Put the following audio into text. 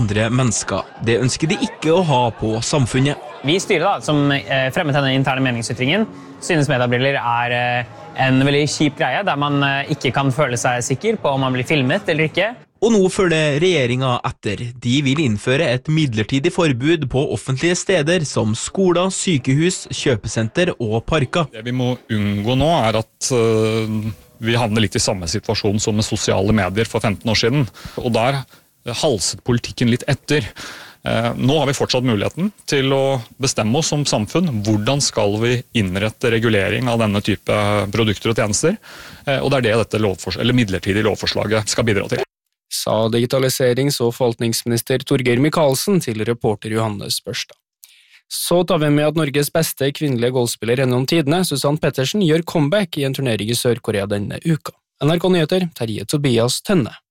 andre mennesker. Det ønsker de ikke å ha på samfunnet. Vi i styret som fremmet denne interne meningsytringen, synes mediebriller en veldig kjip greie, der man ikke kan føle seg sikker på om man blir filmet eller ikke. Og nå følger regjeringen etter. De vil innføre et midlertidig forbud på offentlige steder som skoler, sykehus, kjøpesenter og parker. Det vi må unngå nå at vi havner litt i samme situasjon som med sosiale medier for 15 år siden. Og der halset politikken litt etter. Nå har vi fortsatt muligheten til å bestemme oss som samfunn. Hvordan skal vi innrette regulering av denne type produkter og tjenester? Og det det dette midlertidige lovforslaget skal bidra til. Sa digitaliserings- og forvaltningsminister Torgeir Micaelsen til reporter Johannes Børstad. Så tar vi med at Norges beste kvinnelige golfspiller gjennom tidene, Susanne Pettersen, gjør comeback i en turnering i Sør-Korea denne uka. NRK Nyheter, Terje Tobias Tønne.